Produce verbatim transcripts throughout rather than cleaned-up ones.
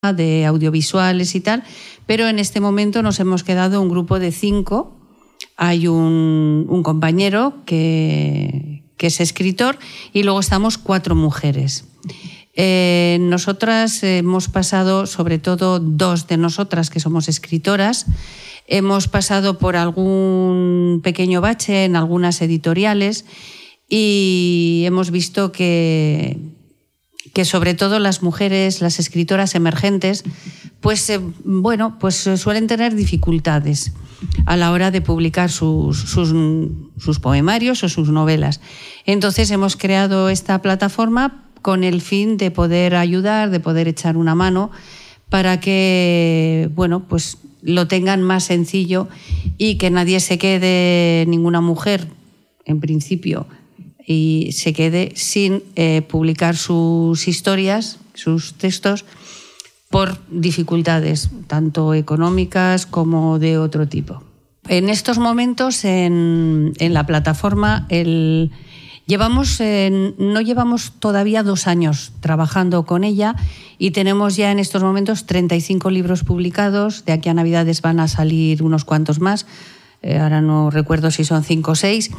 de audiovisuales y tal, pero en este momento nos hemos quedado un grupo de cinco. Hay un, un compañero que, que es escritor y luego estamos cuatro mujeres. Eh, nosotras hemos pasado, sobre todo dos de nosotras que somos escritoras, hemos pasado por algún pequeño bache en algunas editoriales y hemos visto que, que sobre todo las mujeres, las escritoras emergentes, pues eh, bueno, pues suelen tener dificultades a la hora de publicar sus, sus, sus poemarios o sus novelas. Entonces hemos creado esta plataforma con el fin de poder ayudar, de poder echar una mano para que, bueno, pues lo tengan más sencillo y que nadie se quede, ninguna mujer, en principio, y se quede sin eh, publicar sus historias, sus textos, por dificultades, tanto económicas como de otro tipo. En estos momentos, en, en la plataforma, el, llevamos, eh, no llevamos todavía dos años trabajando con ella y tenemos ya en estos momentos treinta y cinco libros publicados. De aquí a Navidades van a salir unos cuantos más, eh, ahora no recuerdo si son cinco o seis.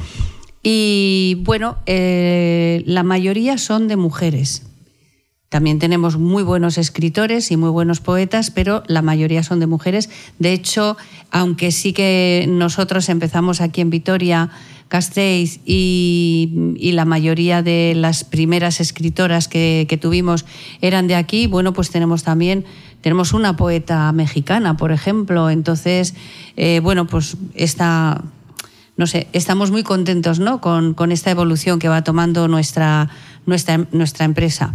Y bueno, eh, la mayoría son de mujeres. También tenemos muy buenos escritores y muy buenos poetas, pero la mayoría son de mujeres. De hecho, aunque sí que nosotros empezamos aquí en Vitoria-Gasteiz y, y la mayoría de las primeras escritoras que, que tuvimos eran de aquí, bueno, pues tenemos también tenemos una poeta mexicana, por ejemplo. Entonces, eh, bueno, pues esta... No sé, estamos muy contentos, ¿no?, con, con esta evolución que va tomando nuestra, nuestra, nuestra empresa.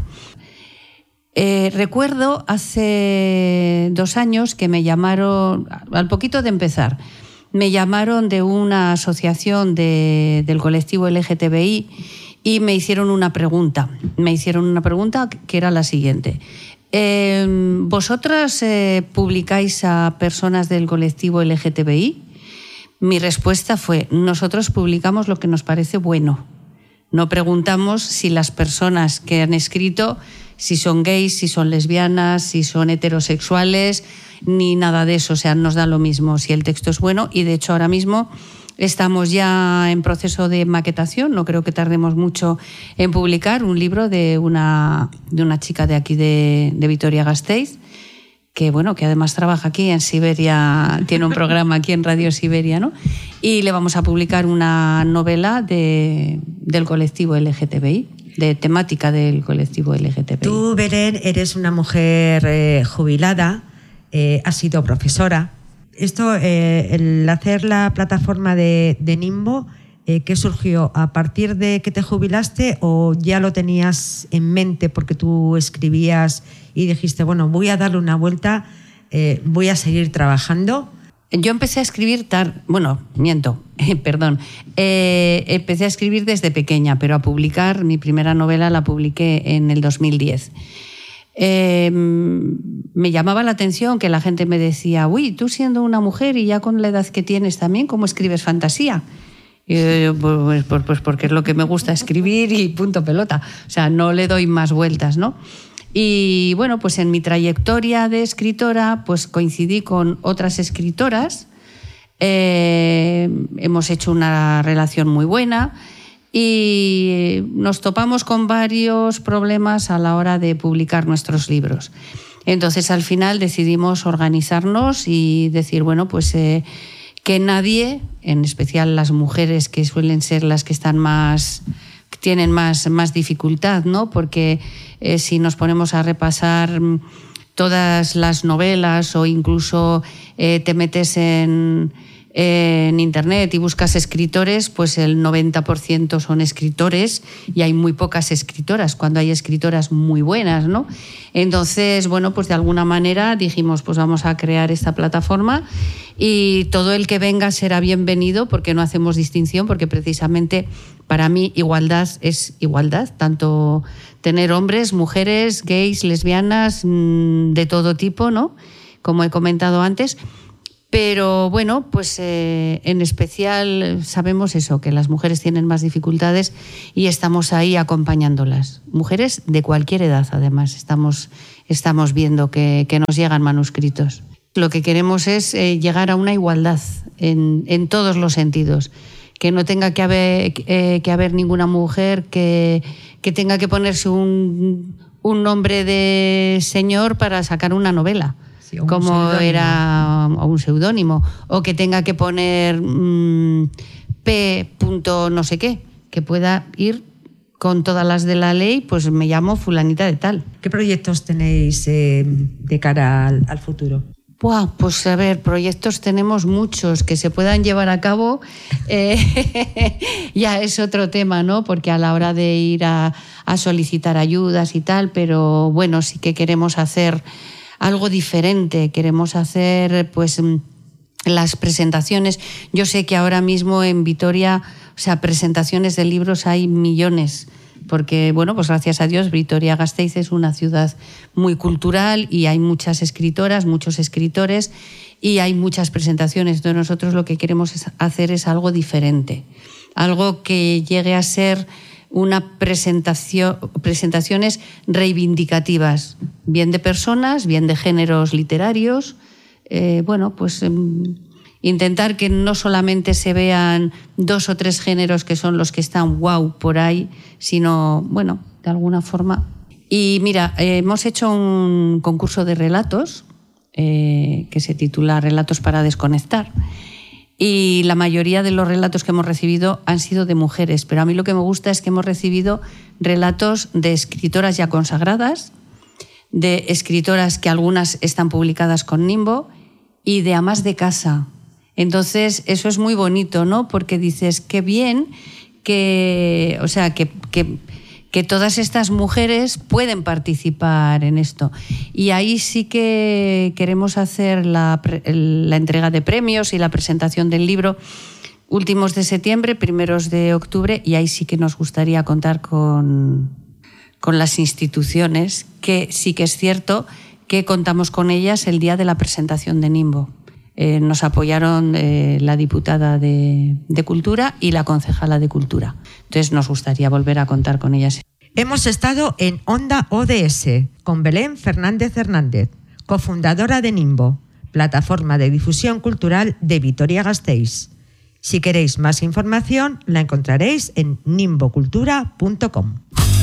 Eh, recuerdo hace dos años que me llamaron, al poquito de empezar, me llamaron de una asociación de, del colectivo L G T B I y me hicieron una pregunta. Me hicieron una pregunta que era la siguiente. Eh, ¿Vosotras eh, publicáis a personas del colectivo L G T B I? Mi respuesta fue: nosotros publicamos lo que nos parece bueno. No preguntamos si las personas que han escrito, si son gays, si son lesbianas, si son heterosexuales, ni nada de eso. O sea, nos da lo mismo si el texto es bueno. Y de hecho ahora mismo estamos ya en proceso de maquetación. No creo que tardemos mucho en publicar un libro de una, de una chica de aquí de, de Vitoria-Gasteiz, que bueno, que además trabaja aquí en Siberia, tiene un programa aquí en Radio Siberia, ¿no? Y le vamos a publicar una novela de, del colectivo L G T B I, de temática del colectivo L G T B I. Tú, Belén, eres una mujer eh, jubilada, eh, has sido profesora. Esto, eh, el hacer la plataforma de, de Nimbo, eh, ¿qué surgió? ¿A partir de que te jubilaste o ya lo tenías en mente porque tú escribías y dijiste, bueno, voy a darle una vuelta, eh, voy a seguir trabajando? Yo empecé a escribir, tar... bueno, miento, eh, perdón, eh, empecé a escribir desde pequeña, pero a publicar, mi primera novela la publiqué en el dos mil diez. Eh, me llamaba la atención que la gente me decía, uy, tú siendo una mujer y ya con la edad que tienes también, ¿cómo escribes fantasía? Y yo, pues, pues, pues porque es lo que me gusta escribir y punto pelota. O sea, no le doy más vueltas, ¿no? Y bueno, pues en mi trayectoria de escritora, pues coincidí con otras escritoras, eh, hemos hecho una relación muy buena y nos topamos con varios problemas a la hora de publicar nuestros libros. Entonces, al final decidimos organizarnos y decir, bueno, pues eh, que nadie, en especial las mujeres, que suelen ser las que están más... tienen más, más dificultad, ¿no? Porque eh, si nos ponemos a repasar todas las novelas o incluso eh, te metes en, en internet y buscas escritores, pues el noventa por ciento son escritores y hay muy pocas escritoras, cuando hay escritoras muy buenas, ¿no? Entonces, bueno, pues de alguna manera dijimos, pues vamos a crear esta plataforma y todo el que venga será bienvenido porque no hacemos distinción, porque precisamente para mí igualdad es igualdad, tanto tener hombres, mujeres, gays, lesbianas, de todo tipo, ¿no? Como he comentado antes. Pero bueno, pues eh, en especial sabemos eso, que las mujeres tienen más dificultades y estamos ahí acompañándolas. Mujeres de cualquier edad, además, estamos estamos viendo que, que nos llegan manuscritos. Lo que queremos es eh, llegar a una igualdad en, en todos los sentidos, que no tenga que haber, eh, que haber ninguna mujer que, que tenga que ponerse un, un nombre de señor para sacar una novela, sí, un como seudónimo. Era o un seudónimo, o que tenga que poner mmm, P. no sé qué, que pueda ir con todas las de la ley, pues me llamo fulanita de tal. ¿Qué proyectos tenéis eh, de cara al, al futuro? Buah, pues a ver, proyectos tenemos muchos que se puedan llevar a cabo. Eh, ya es otro tema, ¿no? Porque a la hora de ir a, a solicitar ayudas y tal, pero bueno, sí que queremos hacer algo diferente. Queremos hacer, pues, las presentaciones. Yo sé que ahora mismo en Vitoria, o sea, presentaciones de libros hay millones. Porque, bueno, pues gracias a Dios, Vitoria-Gasteiz es una ciudad muy cultural y hay muchas escritoras, muchos escritores y hay muchas presentaciones. Entonces nosotros lo que queremos hacer es algo diferente, algo que llegue a ser una presentación, presentaciones reivindicativas, bien de personas, bien de géneros literarios, eh, bueno, pues... Eh, intentar que no solamente se vean dos o tres géneros que son los que están wow por ahí, sino, bueno, de alguna forma. Y mira, eh, hemos hecho un concurso de relatos eh, que se titula Relatos para desconectar. Y la mayoría de los relatos que hemos recibido han sido de mujeres, pero a mí lo que me gusta es que hemos recibido relatos de escritoras ya consagradas, de escritoras que algunas están publicadas con Nimbo y de amas de casa. Entonces, eso es muy bonito, ¿no? Porque dices, qué bien que, o sea, que, que, que todas estas mujeres pueden participar en esto. Y ahí sí que queremos hacer la, la entrega de premios y la presentación del libro últimos de septiembre, primeros de octubre, y ahí sí que nos gustaría contar con, con las instituciones, que sí que es cierto que contamos con ellas el día de la presentación de Nimbo. Eh, nos apoyaron eh, la diputada de, de Cultura y la concejala de Cultura. Entonces nos gustaría volver a contar con ellas. Hemos estado en Onda O D S con Belén Fernández Hernández, cofundadora de Nimbo, plataforma de difusión cultural de Vitoria-Gasteiz. Si queréis más información, la encontraréis en nimbocultura punto com.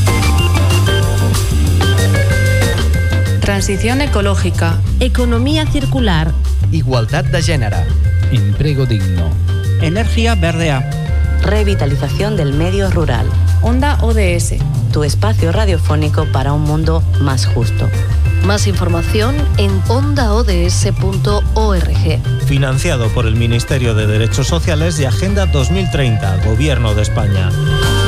Transición ecológica, economía circular, igualdad de género, empleo digno, energía verdea, revitalización del medio rural. Onda O D S, tu espacio radiofónico para un mundo más justo. Más información en onda o d s punto org. Financiado por el Ministerio de Derechos Sociales y Agenda dos mil treinta, Gobierno de España.